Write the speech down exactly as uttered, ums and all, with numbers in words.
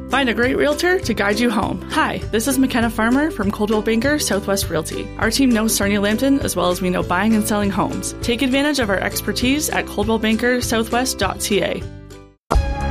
Find a great realtor to guide you home. Hi, this is McKenna Farmer from Coldwell Banker Southwest Realty. Our team knows Sarnia Lambton as well as we know buying and selling homes. Take advantage of our expertise at coldwell banker southwest dot c a.